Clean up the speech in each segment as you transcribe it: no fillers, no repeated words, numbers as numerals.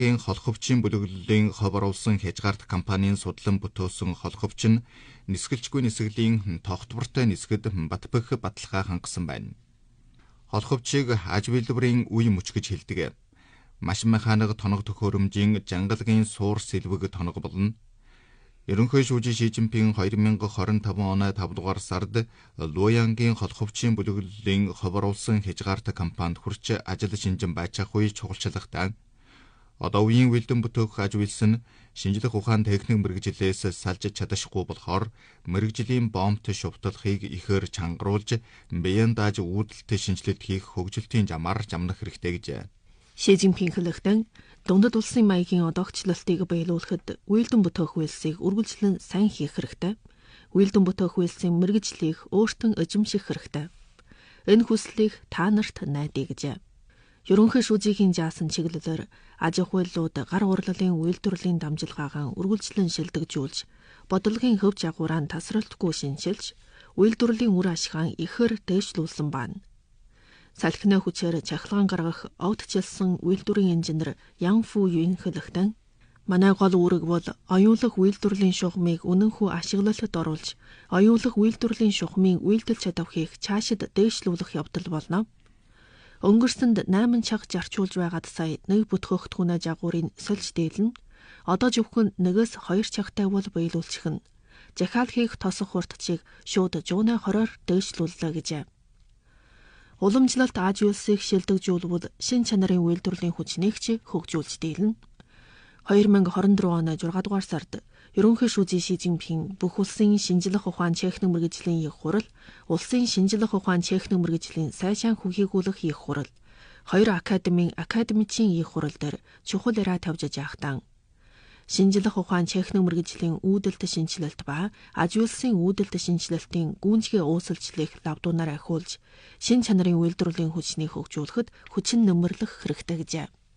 холх өвчин бүлэглэлийн хов оруулсан хязгаарт компанийн судлан бүтөөсөн холх өвчин нисгэлжгүй нисгэлийн тогтвортой нисгэд батбэх баталгаа хангасан байна. Холх өвчийг аж үйлдвэрийн үе мөч гэж хэлдэг. Машин механик тоног төхөөрөмжийн жангалгийн суур сэлвэг тоног болно. Ерөнхий шүүжин Ши Жинпин 2025 оны 5 дугаар сард Луянгийн холх өвчин бүлэглэлийн хов оруулсан хязгаарт компанид хүрч ажил шинжин байцаах үе чухалчлагтай. Одоо үеийн үйлдэн бүтээх аж үйлс нь шинжлэх ухаан техник мэрэгжлээс салж чадашгүй болохоор мэрэгжлийн бомбт шувталхыг ихээр чангаруулж биеийн дааж үүдэлт шинжилэлт хийх хөгжилтийн замаар жамнах хэрэгтэй гэж. Ши Жинпин хэлэхдээ дундад улсын маягийн одоогчлолтыг биелүүлэхэд үйлдэн бүтээх үйлсийг үргэлжлэн сайн хийх хэрэгтэй. Үйлдэн бүтээх үйлсийн мэрэгжлийг өөртөө эзэмших хэрэгтэй. Энэ хүслийг та нарт найдаа гэж. Ерөнхий шүүжийн жаасан чиглэлээр аж ахуйлууд гар урлалын үйлдвэрлэлийн дамжлагаагаа үргэлжлэн шилдэгжүүлж, бодлогын хөв жагуураа тасралтгүй шинжилж, үйлдвэрлэлийн үр ашгаан ихээр дээшлүүлсэн байна. Салхины хүчээр чахалгаан гаргах огтчилсан үйлдвэрийн инженер Ян Фу Юн хэлэхдээ манай гол үүрэг бол оюунлах үйлдвэрлэлийн шугамыг үнэнхүү ашиглалтад оруулж, оюунлах үйлдвэрлэлийн шугамын үйлдэл чадварыг цаашид дээшлүүлэх явдал болно. Өнгөрсөнд 8 чаг жарчуулж байгаад сая нэг бүтгэгдэхүүнээ жагуурын сольж дийлэн. Одоо зөвхөн нэгээс 2 чагтай бол биелүүлчих нь. Захиалхийг тосох хурдчийг шууд 120-оор дээшлүүллээ гэж. Уламжлалт аж үйлсийг шилдэгжүүлбэл шин чанарын үйлдвэрлэлийн хүчнийг ч хөгжүүлж дийлнэ. 2024 оны 6 дугаар сард Ерөнхий шүүжин Ши Жинпин бүх улсын шинжлэх ухаан техник мэргэжлийн их хурал, улсын шинжлэх ухаан техник мэргэжлийн сайшаан хүхийгүүлэх их хурал, 2 академийн академичийн их хурал дээр чухал яриа тавьж яахтан шинжлэх ухаан техник мэргэжлийн үүдэлт шинжилэлт ба аж үйлсийн үүдэлт шинжилэлтийн гүйцэтгэх өөрчлөлтийг лавдуунаар ахиулж, шин чанарын үйлдвэрлэлийн хүчнийг хөгжүүлэхэд хүчин нэмэрлэх хэрэгтэй гэж.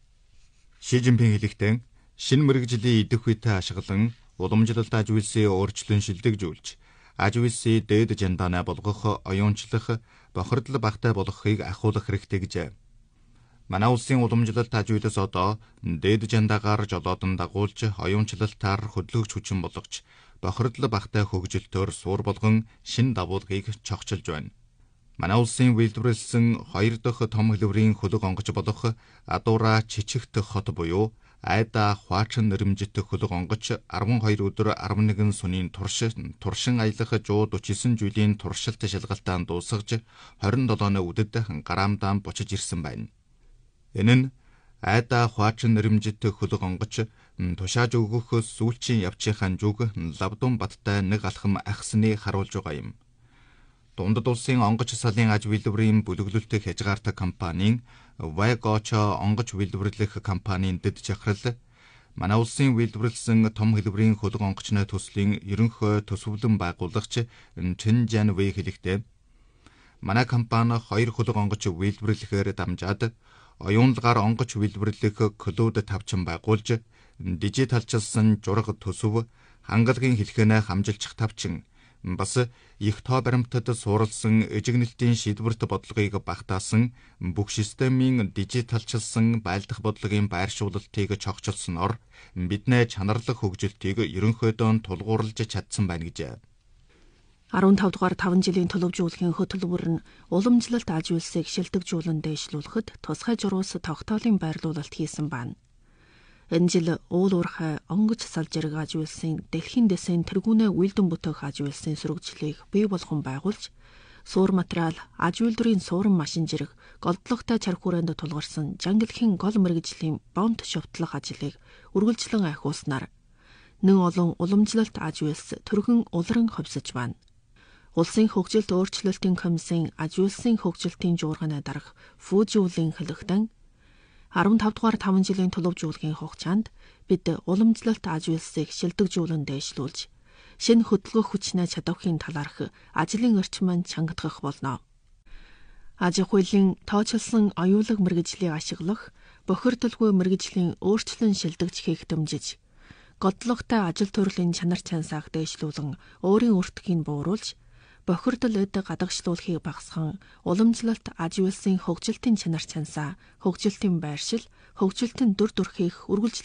Ши Жинпин хэлэхдээ шинэ мэргэжлийн идэх үетэй ашиглан уламжлалт аж үйлсээ өөрчлөн шилдэгжүүлж, аж үйлсээ дээд жандаанаа болгох, оюунчлах, бохирдол багтай болгохыг ахиулах хэрэгтэй гэж. Манай улсын уламжлалт аж үйлс одоо дээд жандаагаар жолоодон дагуулж, оюунчлалтаар хөдөлгөж хүчин болгож, бохирдол багтай хөгжилтөөр суур болгон шин давуулгыг чогчилж байна. Манай улсын үйлдвэрлэсэн 2 дахь том хэлбэрийн хөлөг онгоц болох Адуура Чичигт хот буюу Айда Хваачин нэрэмжит хөлөг онгоц 12 өдөр 11 сүнийн туршин аялах 149 жилийн туршилт шалгалтаан дуусгаж 27-ны үдэд гараамдаан бочиж ирсэн байна. Энэ нь Айда Хваачин нэрэмжит хөлөг онгоц тушааж өгөх сүүлчийн явчихын зүг лавдун баттай нэг алхам ахсныг харуулж байгаа юм. Дундад улсын онгоц салын аж үйлдвэрийн бүлэглэлт хязгаартай компанийн Вайгочо онгоц үйлдвэрлэх компанийн дэд жахрал манай улсын үйлдвэрлэсэн том хэлбэрийн хөлөг онгоцны төслийн ерөнхий төсвөлэн байгуулагч Чэн Жан Вэй хэлэхдээ манай компани 2 хөлөг онгоц үйлдвэрлэхээр дамжаад оюунлагаар онгоц үйлдвэрлэх клуд тавчин байгуулж дижиталчилсан жураг төсөв хангалагын хэлхэнэ хамжилчих тавчин бас их тоо баримтад суурилсан эжигнэлтийн шийдвэрт бодлогыг багтаасан бүх системийн дижиталчилсан байлдах бодлогын байршуулалтыг чогчилсноор бидний чанарлах хөгжилтийг ерөнхийдөө тулгуурлаж чадсан байна гэж. 15 дугаар 5 жилийн төлөвжүүлэхийн хөтөлбөр нь уламжлалт аж үйлсийг шилдэгжүүлэн дээшлүүлэхэд тусгай журуус тогтоолын байрлуулалт хийсэн байна. Энэ жил уул уурхай онгоц салжирэг аж үйлсийн дэлхийн дэсийн тэргүүнээ үйлдэн бүтээх аж үйлсийн сөрөгжлийг бий болгон байгуулж, суур материал, аж үйлдвэрийн суурин машин зэрэг голдлоготой чар хүрээнд тулгарсан жангалхийн гол мэргэжлийн бомб шувтлах ажлыг үргэлжлэн ахиулснаар нэн олон уламжлалт аж үйлс төрхөн улиран ховсож байна. Улсын хөгжилт өөрчлөлтийн комиссийн аж үйлсийн хөгжилтийн жуурганы дарга Фужиулын хэлэхдээ 15 дугаар 5 жилийн төлөвжүүлэхийн хугацаанд бид уламжлалт аж үйлсийг шилдэгжүүлэн дээшлүүлж, шинэ хөдөлгөх хүчнээ чадвархын талаарх ажлын орчмыг чангадгах болно. Аж ахуйлын тооцоолсон оюулаг мэргэжлийг ашиглах, бохирдолгүй мэргэжлийн өөрчлөн шилдэгж хийх дэмжиж, годлоготой ажил төрлийн чанар чансааг дээшлүүлэн өөрийн өртгийг бууруулж, бохирдол эд гадагшлуулахыг багасхан, уламжлалт аж үйлсийн хөгжилтийн чанар чансаа, хөгжилтийн байршил, хөгжилтийн дүр төрхийг үргэлж